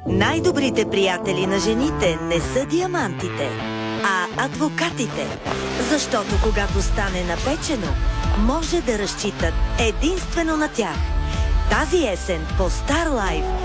Най-добрите приятели на жените не са диамантите, а адвокатите. Защото когато стане напечено, може да разчитат единствено на тях. Тази есен по Star Life